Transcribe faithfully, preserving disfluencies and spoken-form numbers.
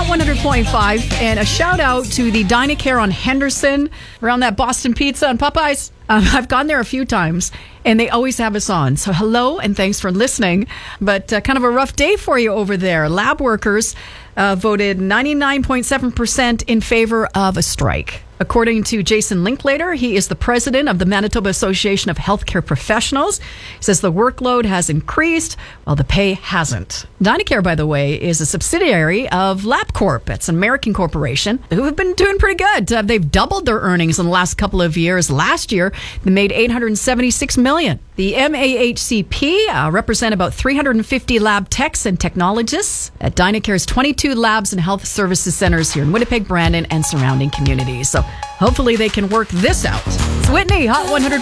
one hundred point five, and a shout out to the Dynacare on Henderson around that Boston Pizza and Popeyes. Um, I've gone there a few times, and they always have us on. So hello, and thanks for listening. But uh, kind of a rough day for you over there. Lab workers uh, voted ninety-nine point seven percent in favor of a strike. According to Jason Linklater, he is the president of the Manitoba Association of Healthcare Professionals. He says the workload has increased while the pay hasn't. Dynacare, by the way, is a subsidiary of LabCorp. It's an American corporation who have been doing pretty good. Uh, they've doubled their earnings in the last couple of years. Last year, they made eight hundred seventy-six million dollars. The M A H C P uh, represent about three hundred fifty lab techs and technologists at Dynacare's twenty-two labs and health services centers here in Winnipeg, Brandon, and surrounding communities. So hopefully they can work this out. It's Whitney, Hot one hundred.